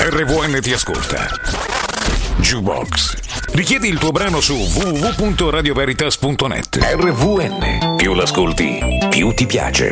RVN ti ascolta. Jukebox. Richiedi il tuo brano su www.radioveritas.net. RVN. Più l'ascolti, più ti piace.